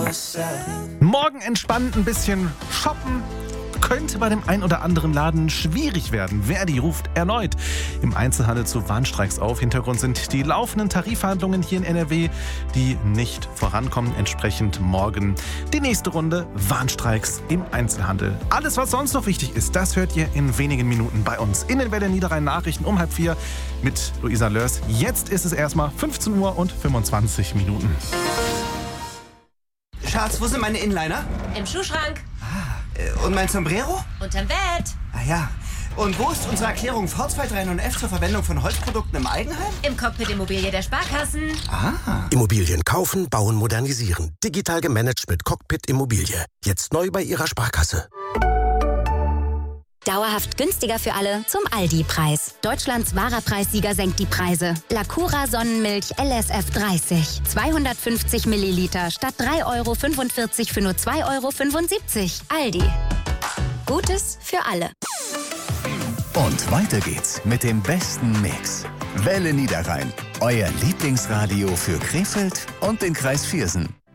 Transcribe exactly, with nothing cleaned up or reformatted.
Morgen entspannt ein bisschen shoppen. Könnte bei dem ein oder anderen Laden schwierig werden. Verdi ruft erneut im Einzelhandel zu Warnstreiks auf. Hintergrund sind die laufenden Tarifverhandlungen hier in N R W, die nicht vorankommen. Entsprechend morgen die nächste Runde Warnstreiks im Einzelhandel. Alles, was sonst noch wichtig ist, das hört ihr in wenigen Minuten bei uns. In den Welle Niederrhein Nachrichten um halb vier mit Luisa Lörs. Jetzt ist es erstmal fünfzehn Uhr und fünfundzwanzig Minuten. Schatz, wo sind meine Inliner? Im Schuhschrank. Und mein Sombrero? Unterm Bett. Ah ja. Und wo ist unsere Erklärung V zwei drei neun F zur Verwendung von Holzprodukten im Eigenheim? Im Cockpit Immobilie der Sparkassen. Ah. Immobilien kaufen, bauen, modernisieren. Digital gemanagt mit Cockpit Immobilie. Jetzt neu bei Ihrer Sparkasse. Dauerhaft günstiger für alle zum Aldi-Preis. Deutschlands wahrer Preissieger senkt die Preise. Lacura Sonnenmilch L S F dreißig. zweihundertfünfzig Milliliter statt drei Euro fünfundvierzig für nur zwei Euro fünfundsiebzig. Aldi. Gutes für alle. Und weiter geht's mit dem besten Mix. Welle Niederrhein. Euer Lieblingsradio für Krefeld und den Kreis Viersen.